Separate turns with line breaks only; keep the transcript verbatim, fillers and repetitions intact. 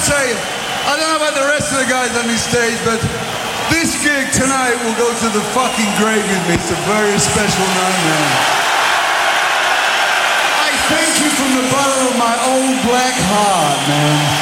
say, I don't know about the rest of the guys on this stage, but this gig tonight will go to the fucking grave with me. It's a very special night, man. I thank you from the bottom of my old black heart, man.